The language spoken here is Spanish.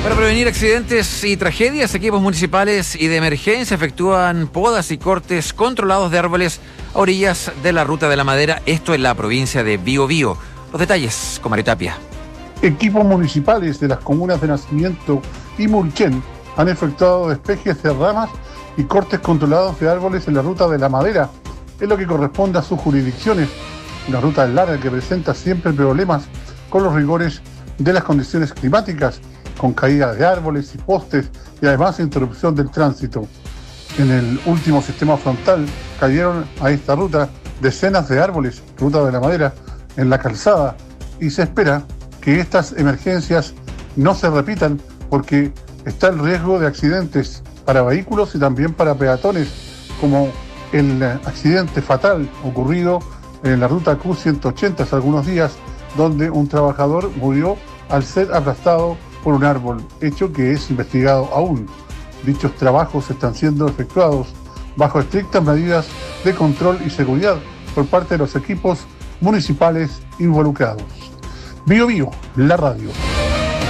Para prevenir accidentes y tragedias, equipos municipales y de emergencia efectúan podas y cortes controlados de árboles a orillas de la Ruta de la Madera, esto en la provincia de Biobío. Los detalles con Mario Tapia. Equipos municipales de las comunas de Nacimiento y Mulchen han efectuado despejes de ramas y cortes controlados de árboles en la Ruta de la Madera, en lo que corresponde a sus jurisdicciones. Una ruta larga que presenta siempre problemas con los rigores de las condiciones climáticas, con caída de árboles y postes y además interrupción del tránsito. En el último sistema frontal cayeron a esta ruta decenas de árboles, Ruta de la Madera, en la calzada, y se espera que estas emergencias no se repitan porque está el riesgo de accidentes para vehículos y también para peatones, como el accidente fatal ocurrido en la ruta Q180 hace algunos días, donde un trabajador murió al ser aplastado por un árbol, hecho que es investigado aún. Dichos trabajos están siendo efectuados bajo estrictas medidas de control y seguridad por parte de los equipos municipales involucrados. Biobío, la radio.